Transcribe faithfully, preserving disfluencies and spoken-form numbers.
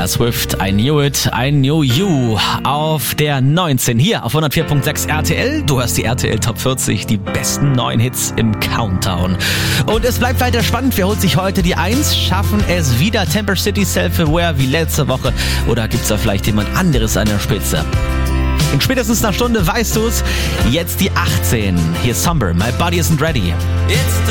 Taylor Swift, I Knew It, I Knew You auf der neunzehn hier auf hundertvier Komma sechs R T L. Du hörst die R T L Top vierzig, die besten neuen Hits im Countdown. Und es bleibt weiter spannend. Wer holt sich heute die eins? Schaffen es wieder Temper City Self-Aware wie letzte Woche? Oder gibt's da vielleicht jemand anderes an der Spitze? In spätestens einer Stunde weißt du's. Jetzt die achtzehn. Hier ist Somber, My Body Isn't Ready. It's the